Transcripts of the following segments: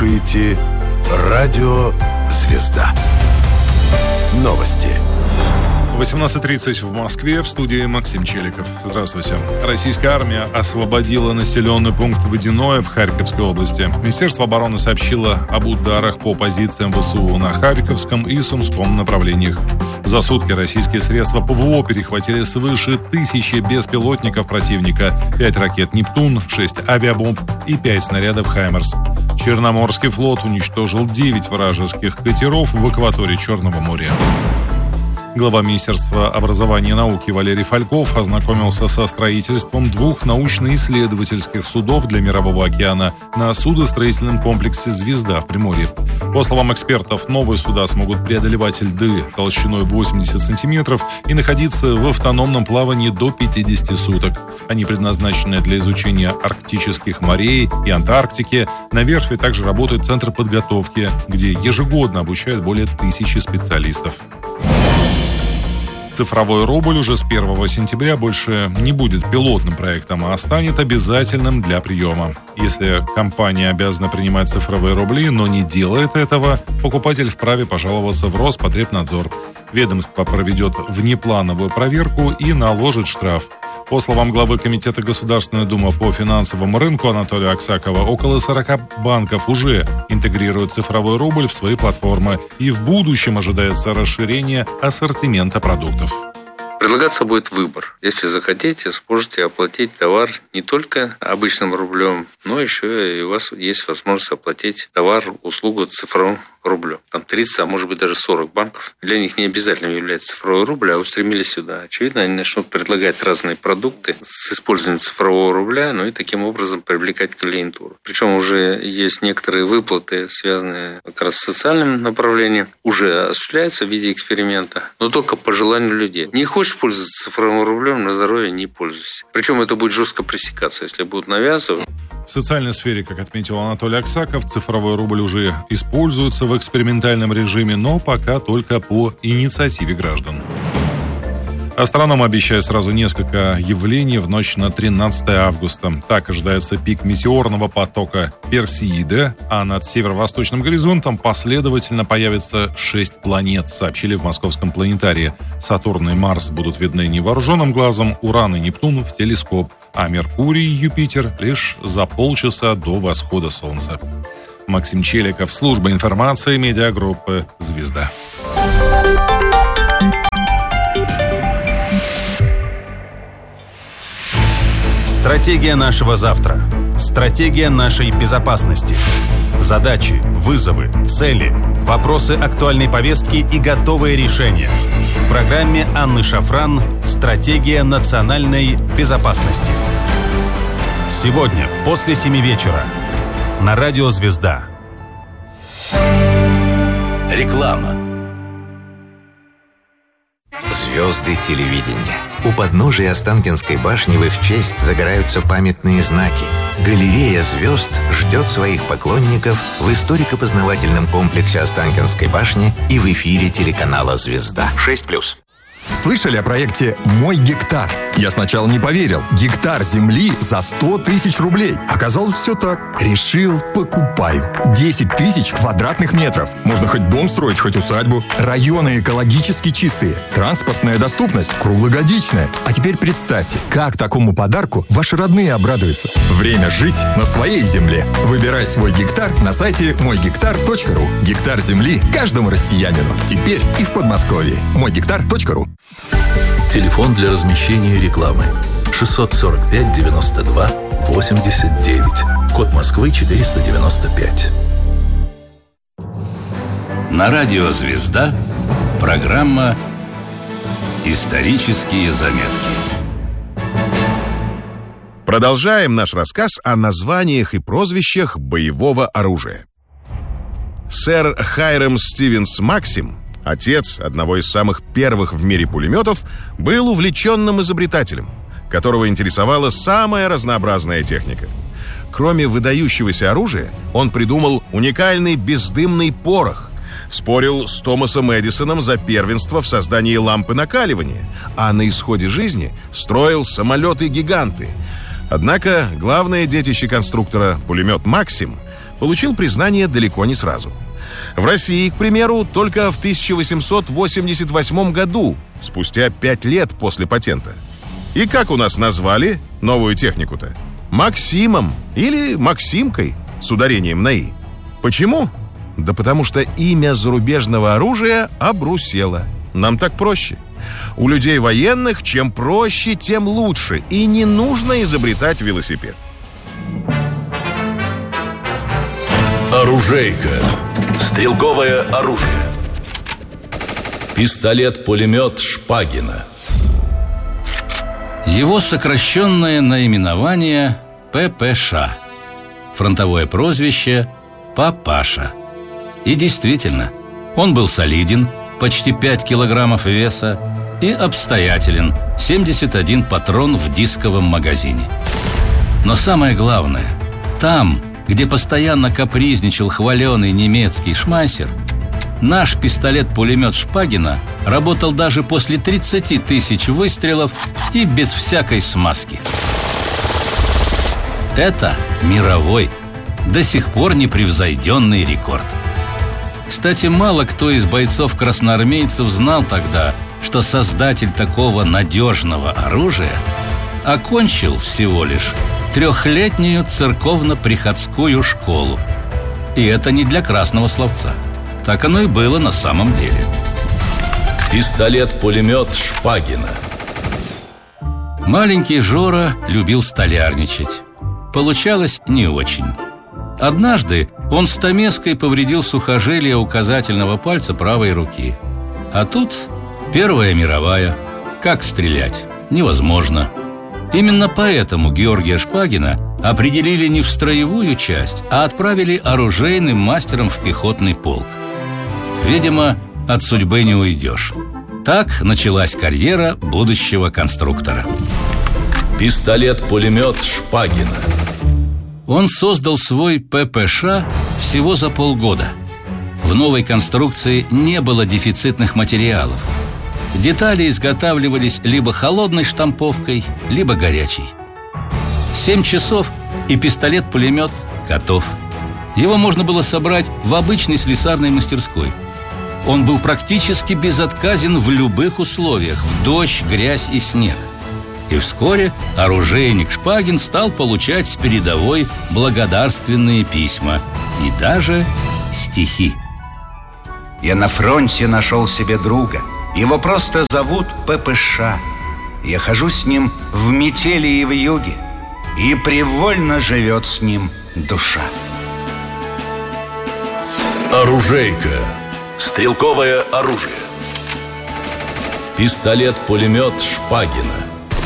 слушаете «Радио Звезда». Новости. 18:30 в Москве, в студии Максим Челиков. Здравствуйте. Российская армия освободила населенный пункт Водяное в Харьковской области. Министерство обороны сообщило об ударах по позициям ВСУ на Харьковском и Сумском направлениях. За сутки российские средства ПВО перехватили свыше 1000 беспилотников противника, 5 ракет «Нептун», 6 авиабомб и 5 снарядов «Хаймерс». Черноморский флот уничтожил 9 вражеских катеров в акватории Черного моря. Глава Министерства образования и науки Валерий Фальков ознакомился со строительством 2 научно-исследовательских судов для Мирового океана на судостроительном комплексе «Звезда» в Приморье. По словам экспертов, новые суда смогут преодолевать льды толщиной 80 сантиметров и находиться в автономном плавании до 50 суток. Они предназначены для изучения арктических морей и Антарктики. На верфи также работает центр подготовки, где ежегодно обучают более 1000 специалистов. Цифровой рубль уже с 1 сентября больше не будет пилотным проектом, а станет обязательным для приема. Если компания обязана принимать цифровые рубли, но не делает этого, покупатель вправе пожаловаться в Роспотребнадзор. Ведомство проведет внеплановую проверку и наложит штраф. По словам главы Комитета Государственной Думы по финансовому рынку Анатолия Аксакова, около 40 банков уже интегрируют цифровой рубль в свои платформы, и в будущем ожидается расширение ассортимента продуктов. Предлагаться будет выбор. Если захотите, сможете оплатить товар не только обычным рублем, но еще и у вас есть возможность оплатить товар, услугу цифровым рублем. Там 30, а может быть даже 40 банков. Для них не обязательно является цифровой рубль, а устремились сюда. Очевидно, они начнут предлагать разные продукты с использованием цифрового рубля, и таким образом привлекать клиентуру. Причем уже есть некоторые выплаты, связанные как раз с социальным направлением, уже осуществляются в виде эксперимента, но только по желанию людей. Не хочешь пользоваться цифровым рублем, на здоровье не пользуйся. Причем это будет жестко пресекаться, если будут навязывать. В социальной сфере, как отметил Анатолий Аксаков, цифровой рубль уже используется в экспериментальном режиме, но пока только по инициативе граждан. Астрономы обещают сразу несколько явлений в ночь на 13 августа. Так ожидается пик метеорного потока Персеида, а над северо-восточным горизонтом последовательно появится 6 планет, сообщили в Московском планетарии. Сатурн и Марс будут видны невооруженным глазом, Уран и Нептун в телескоп, а Меркурий и Юпитер лишь за полчаса до восхода Солнца. Максим Челиков, служба информации медиагруппы «Звезда». Стратегия нашего завтра. Стратегия нашей безопасности. Задачи, вызовы, цели, вопросы актуальной повестки и готовые решения. В программе Анны Шафран «Стратегия национальной безопасности». Сегодня после 7 вечера на радио «Звезда». Реклама. Звезды телевидения. У подножия Останкинской башни в их честь загораются памятные знаки. Галерея звезд ждет своих поклонников в историко-познавательном комплексе Останкинской башни и в эфире телеканала «Звезда». 6+. Слышали о проекте «Мой гектар»? Я сначала не поверил. Гектар земли за 100 тысяч рублей. Оказалось, все так. Решил, покупаю. 10 тысяч квадратных метров. Можно хоть дом строить, хоть усадьбу. Районы экологически чистые. Транспортная доступность круглогодичная. А теперь представьте, как такому подарку ваши родные обрадуются. Время жить на своей земле. Выбирай свой гектар на сайте moygektar.ru. Гектар земли каждому россиянину. Теперь и в Подмосковье. moygektar.ru. Телефон для размещения рекламы 645 92 89. Код Москвы 495. На радио «Звезда» программа «Исторические заметки». Продолжаем наш рассказ о названиях и прозвищах боевого оружия. Сэр Хайрам Стивенс Максим, отец одного из самых первых в мире пулеметов, был увлеченным изобретателем, которого интересовала самая разнообразная техника. Кроме выдающегося оружия, он придумал уникальный бездымный порох, спорил с Томасом Эдисоном за первенство в создании лампы накаливания, а на исходе жизни строил самолеты-гиганты. Однако главное детище конструктора, пулемет «Максим», получил признание далеко не сразу. В России, к примеру, только в 1888 году, спустя 5 лет после патента. И как у нас назвали новую технику-то? Максимом или Максимкой с ударением на «и». Почему? Да потому что имя зарубежного оружия обрусело. Нам так проще. У людей военных чем проще, тем лучше. И не нужно изобретать велосипед. Оружейка. Стрелковое оружие. Пистолет-пулемет Шпагина. Его сокращенное наименование ППШ. Фронтовое прозвище «Папаша». И действительно, он был солиден, почти 5 килограммов веса, и обстоятелен, 71 патрон в дисковом магазине. Но самое главное, там, где постоянно капризничал хваленый немецкий шмайсер, наш пистолет-пулемет Шпагина работал даже после 30 тысяч выстрелов и без всякой смазки. Это мировой, до сих пор непревзойденный рекорд. Кстати, мало кто из бойцов-красноармейцев знал тогда, что создатель такого надежного оружия окончил всего лишь 3-летнюю церковно-приходскую школу. И это не для красного словца. Так оно и было на самом деле. Пистолет-пулемет Шпагина. Маленький Жора любил столярничать. Получалось не очень. Однажды он стамеской повредил сухожилие указательного пальца правой руки. А тут Первая мировая. Как стрелять? Невозможно. Именно поэтому Георгия Шпагина определили не в строевую часть, а отправили оружейным мастером в пехотный полк. Видимо, от судьбы не уйдешь. Так началась карьера будущего конструктора. Пистолет-пулемет Шпагина. Он создал свой ППШ всего за полгода. В новой конструкции не было дефицитных материалов. Детали изготавливались либо холодной штамповкой, либо горячей. 7 часов, и пистолет-пулемет готов. Его можно было собрать в обычной слесарной мастерской. Он был практически безотказен в любых условиях, в дождь, грязь и снег. И вскоре оружейник Шпагин стал получать с передовой благодарственные письма и даже стихи. Я на фронте нашел себе друга. Его просто зовут ППШ. Я хожу с ним в метели и в юге, и привольно живет с ним душа. Оружейка. Стрелковое оружие. Пистолет-пулемет Шпагина.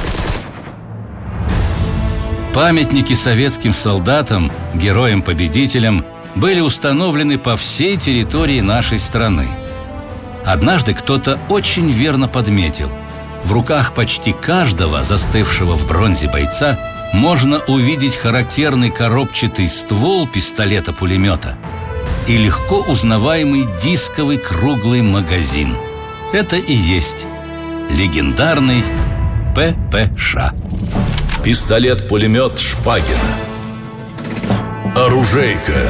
Памятники советским солдатам, героям-победителям были установлены по всей территории нашей страны. Однажды кто-то очень верно подметил: в руках почти каждого застывшего в бронзе бойца можно увидеть характерный коробчатый ствол пистолета-пулемета и легко узнаваемый дисковый круглый магазин. Это и есть легендарный ППШ. Пистолет-пулемет Шпагина. Оружейка.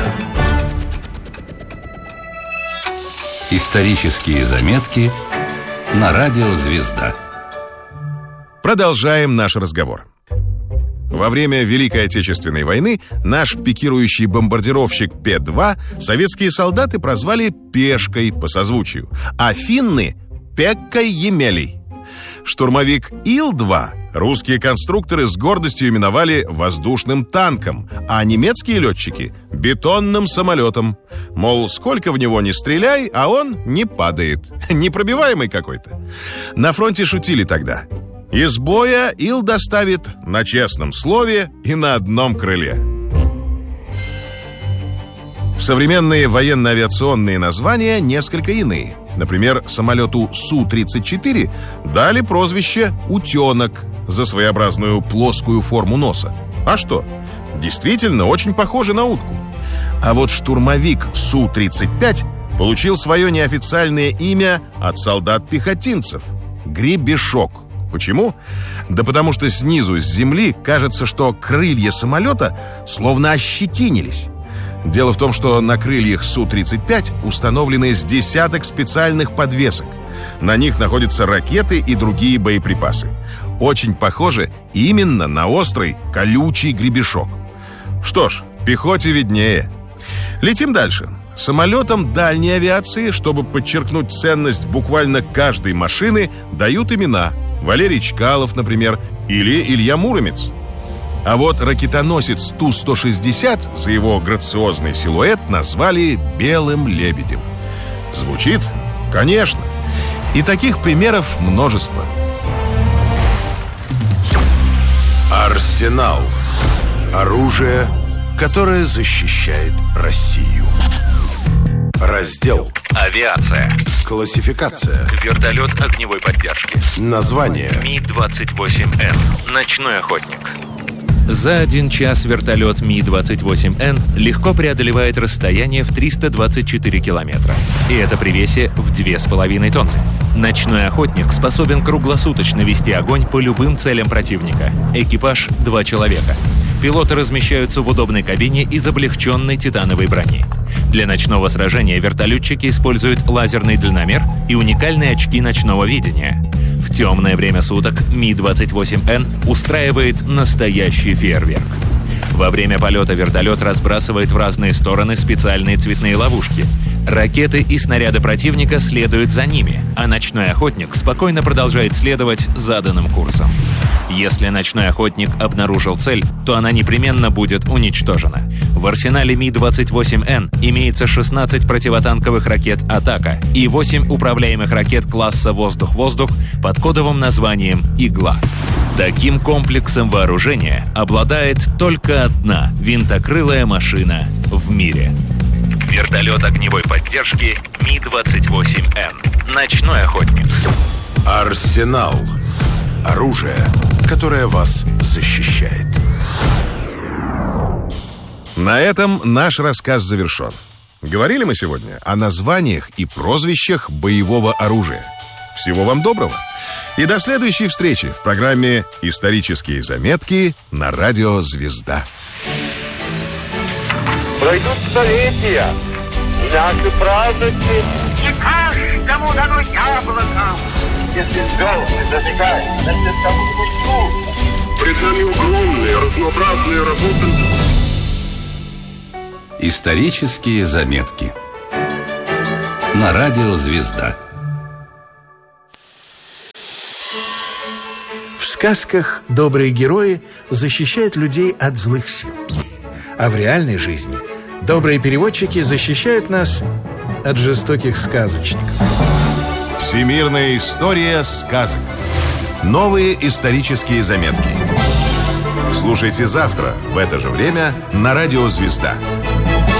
Исторические заметки на радио «Звезда». Продолжаем наш разговор. Во время Великой Отечественной войны наш пикирующий бомбардировщик П-2 советские солдаты прозвали «Пешкой» по созвучию, а финны — «Пеккой Емелей». Штурмовик Ил-2 русские конструкторы с гордостью именовали воздушным танком, а немецкие летчики — бетонным самолетом. Мол, сколько в него ни стреляй, а он не падает. Непробиваемый какой-то. На фронте шутили тогда: из боя Ил доставит на честном слове и на одном крыле. Современные военно-авиационные названия несколько иные. Например, самолету Су-34 дали прозвище «Утенок» за своеобразную плоскую форму носа. А что? Действительно, очень похоже на утку. А вот штурмовик Су-35 получил свое неофициальное имя от солдат-пехотинцев — Гребешок. Почему? Да потому что снизу, с земли, кажется, что крылья самолета словно ощетинились. Дело в том, что на крыльях Су-35 установлены с десяток специальных подвесок. На них находятся ракеты и другие боеприпасы. Очень похоже именно на острый колючий гребешок. Что ж, пехоте виднее. Летим дальше. Самолетам дальней авиации, чтобы подчеркнуть ценность буквально каждой машины, дают имена. Валерий Чкалов, например, или Илья Муромец. А вот ракетоносец Ту-160 за его грациозный силуэт назвали «Белым лебедем». Звучит? Конечно. И таких примеров множество. Арсенал. Оружие, которое защищает Россию. Раздел «Авиация». Классификация. Вертолет огневой поддержки. Название. Ми-28Н. Ночной охотник. За 1 час вертолет Ми-28Н легко преодолевает расстояние в 324 километра. И это при весе в 2,5 тонны. Ночной охотник способен круглосуточно вести огонь по любым целям противника. Экипаж – 2 человека. Пилоты размещаются в удобной кабине из облегченной титановой брони. Для ночного сражения вертолетчики используют лазерный дальномер и уникальные очки ночного видения. В темное время суток Ми-28Н устраивает настоящий фейерверк. Во время полета вертолет разбрасывает в разные стороны специальные цветные ловушки. Ракеты и снаряды противника следуют за ними, а ночной охотник спокойно продолжает следовать заданным курсом. Если ночной охотник обнаружил цель, то она непременно будет уничтожена. В арсенале Ми-28Н имеется 16 противотанковых ракет «Атака» и 8 управляемых ракет класса «Воздух-воздух» под кодовым названием «Игла». Таким комплексом вооружения обладает только одна винтокрылая машина в мире. Вертолет огневой поддержки Ми-28Н. Ночной охотник. Арсенал. Оружие, которое вас защищает. На этом наш рассказ завершен. Говорили мы сегодня о названиях и прозвищах боевого оружия. Всего вам доброго. И до следующей встречи в программе «Исторические заметки» на радио «Звезда». Пройдут столетия, и наши праздники. Не каждому дано яблоко. Если звезды зажигают, значит, кому-нибудь нужно. Пред нами огромные, разнообразные работы. Исторические заметки на радио «Звезда». В сказках добрые герои защищают людей от злых сил. А в реальной жизни добрые переводчики защищают нас от жестоких сказочников. Всемирная история сказок. Новые исторические заметки. Слушайте завтра в это же время на радио «Звезда».